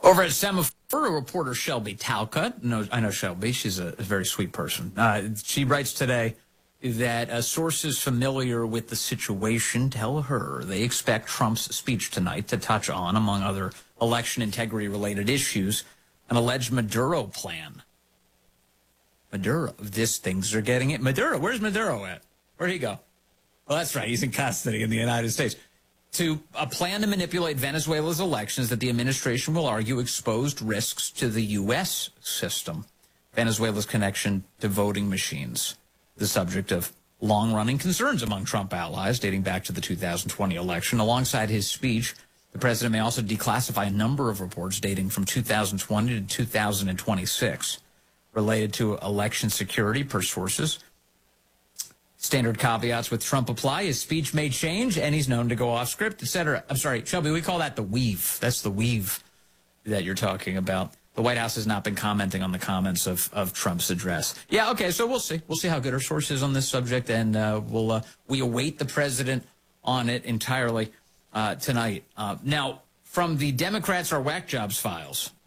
Over at Semaphore, reporter Shelby Talcott, no, I know Shelby, she's a very sweet person. She writes today that sources familiar with the situation tell her they expect Trump's speech tonight to touch on, among other election integrity-related issues, an alleged Maduro plan. Maduro, things are getting it. Maduro, where's Maduro at? Where'd he go? Well, that's right, he's in custody in the United States. To a plan to manipulate Venezuela's elections that the administration will argue exposed risks to the U.S. system. Venezuela's connection to voting machines, the subject of long-running concerns among Trump allies dating back to the 2020 election. Alongside his speech, the president may also declassify a number of reports dating from 2020 to 2026 related to election security per sources. Standard caveats with Trump apply. His speech may change, and he's known to go off script, etc. I'm sorry, Shelby, we call that the weave. That's the weave that you're talking about. The White House has not been commenting on the comments of Trump's address. Yeah, okay, so we'll see. We'll see how good our source is on this subject, and we await the president on it entirely tonight. Now, from the Democrats are whack jobs files,